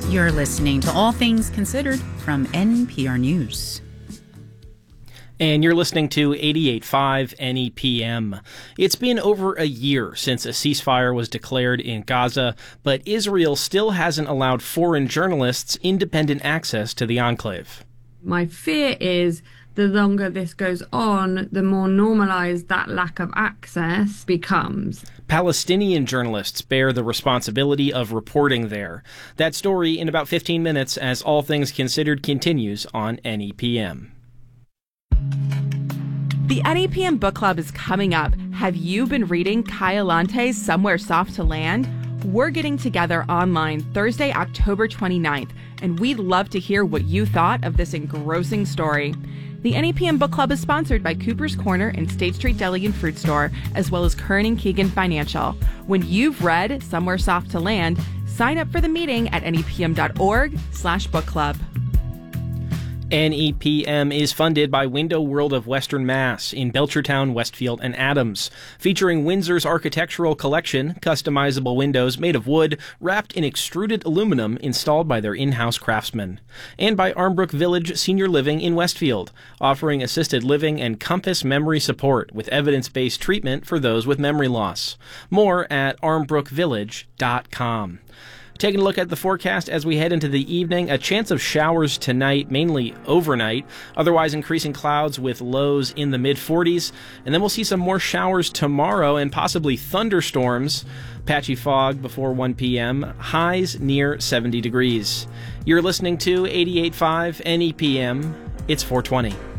You're listening to All Things Considered from NPR News. And you're listening to 88.5 NEPM. It's been over a year since a ceasefire was declared in Gaza, but Israel still hasn't allowed foreign journalists independent access to the enclave. My fear is the longer this goes on, the more normalized that lack of access becomes. Palestinian journalists bear the responsibility of reporting there. That story in about 15 minutes as All Things Considered continues on NEPM. The NEPM Book Club is coming up. Have you been reading Kai Allante's Somewhere Soft to Land? We're getting together online Thursday, October 29th, and we'd love to hear what you thought of this engrossing story. The NEPM Book Club is sponsored by Cooper's Corner and State Street Deli and Fruit Store, as well as Kern & Keegan Financial. When you've read Somewhere Soft to Land, sign up for the meeting at nepm.org/book club. NEPM is funded by Window World of Western Mass in Belchertown, Westfield, and Adams, featuring Windsor's architectural collection, customizable windows made of wood wrapped in extruded aluminum installed by their in-house craftsmen, and by Armbrook Village Senior Living in Westfield, offering assisted living and Compass memory support with evidence-based treatment for those with memory loss. More at armbrookvillage.com. Taking a look at the forecast as we head into the evening, a chance of showers tonight, mainly overnight, otherwise increasing clouds with lows in the mid-40s, and then we'll see some more showers tomorrow and possibly thunderstorms, patchy fog before 1 p.m., highs near 70 degrees. You're listening to 88.5 NEPM. It's 420.